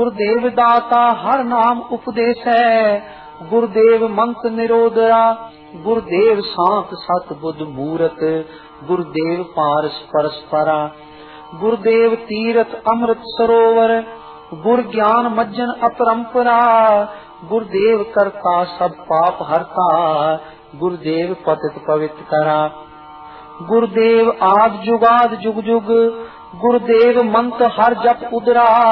गुरुदेव दाता हर नाम उपदेश है, गुरुदेव मंत्र निरोधरा, गुरुदेव शांत सत बुद्ध मूरत, गुरुदेव पारस परस्परा, गुरुदेव तीरथ अमृत सरोवर, गुरु ज्ञान मज्जन अपरंपरा, गुरुदेव करता सब पाप हरता, गुरुदेव पतित पवित्र करा, गुरुदेव आद जुगाद जुग जुग, गुरुदेव मंत्र हर जप उदरा,